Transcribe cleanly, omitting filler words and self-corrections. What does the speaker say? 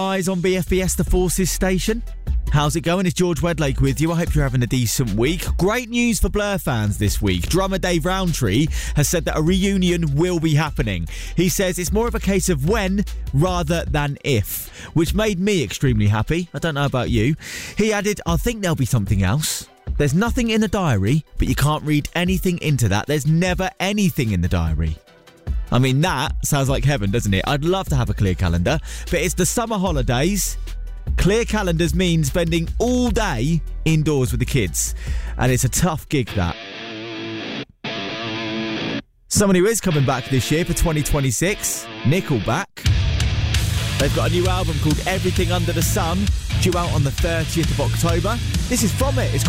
Eyes on BFBS, the Forces station. How's it going? It's George Wedlake with you. I hope you're having a decent week. Great news for Blur fans this week. Drummer Dave Rowntree has said that a reunion will be happening. He says it's more of a case of when rather than if, which made me extremely happy. I don't know about you. He added, I think there'll be something else. There's nothing in the diary, but you can't read anything into that. There's never anything in the diary. I mean, that sounds like heaven, doesn't it? I'd love to have a clear calendar, but it's the summer holidays. Clear calendars mean spending all day indoors with the kids. And it's a tough gig, that. Someone who is coming back this year for 2026, Nickelback. They've got a new album called Everything Under the Sun, due out on the 30th of October. This is from it. It's